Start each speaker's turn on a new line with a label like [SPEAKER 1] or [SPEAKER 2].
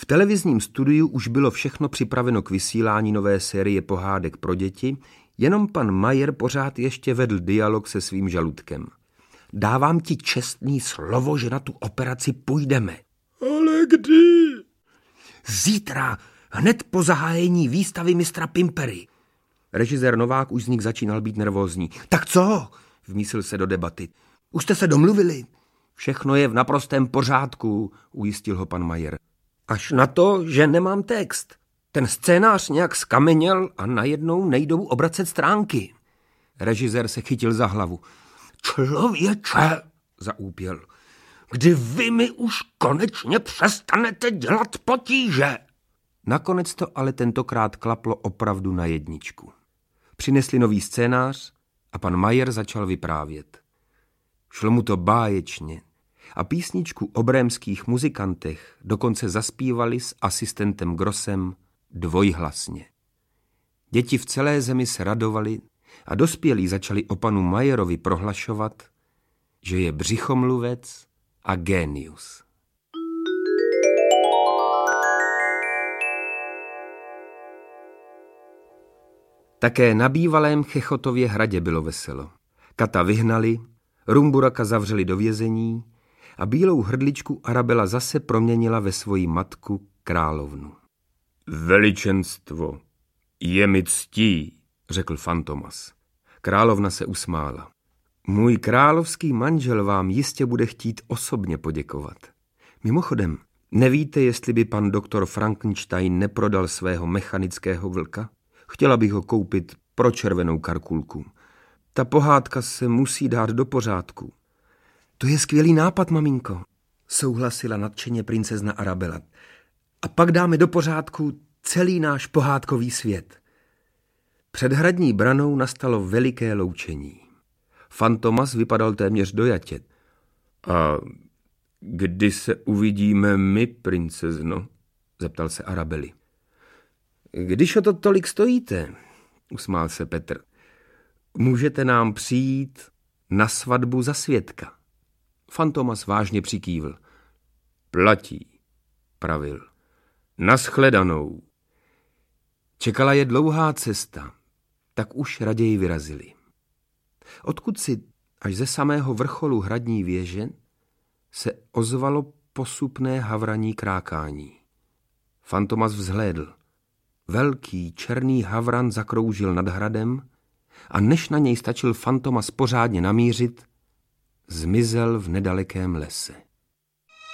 [SPEAKER 1] V televizním studiu už bylo všechno připraveno k vysílání nové série pohádek pro děti, jenom pan Majer pořád ještě vedl dialog se svým žaludkem. Dávám ti čestný slovo, že na tu operaci půjdeme.
[SPEAKER 2] Ale kdy?
[SPEAKER 1] Zítra, hned po zahájení výstavy mistra Pimpery. Režisér Novák už z nich začínal být nervózní. Tak co? Vmísil se do debaty. Už jste se domluvili? Všechno je v naprostém pořádku, ujistil ho pan Majer. Až na to, že nemám text. Ten scénář nějak skameněl a najednou nejdou obracet stránky. Režisér se chytil za hlavu. Člověče, zaúpěl, kdy vy mi už konečně přestanete dělat potíže. Nakonec to ale tentokrát klaplo opravdu na jedničku. Přinesli nový scénář a pan Majer začal vyprávět. Šlo mu to báječně a písničku o brémských muzikantech dokonce zaspívali s asistentem Grossem dvojhlasně. Děti v celé zemi se radovali a dospělí začali o panu Majerovi prohlašovat, že je břichomluvec a génius. Také na bývalém Chechotově hradě bylo veselo. Kata vyhnali, Rumburaka zavřeli do vězení a bílou hrdličku Arabela zase proměnila ve svoji matku královnu. Veličenstvo, je mi ctí, řekl Fantomas. Královna se usmála. Můj královský manžel vám jistě bude chtít osobně poděkovat. Mimochodem, nevíte, jestli by pan doktor Frankenstein neprodal svého mechanického vlka? Chtěla bych ho koupit pro červenou karkulku. Ta pohádka se musí dát do pořádku. To je skvělý nápad, maminko, souhlasila nadšeně princezna Arabela. A pak dáme do pořádku celý náš pohádkový svět. Před hradní branou nastalo veliké loučení. Fantomas vypadal téměř dojatě. A kdy se uvidíme my, princezno? Zeptal se Arabely. Když o to tolik stojíte, usmál se Petr, můžete nám přijít na svatbu za svědka. Fantomas vážně přikývl. Platí, pravil. Naschledanou. Čekala je dlouhá cesta, tak už raději vyrazili. Odkud si až ze samého vrcholu hradní věže se ozvalo posupné havraní krákání. Fantomas vzhlédl. Velký černý havran zakroužil nad hradem a než na něj stačil Fantomas pořádně namířit, zmizel v nedalekém lese.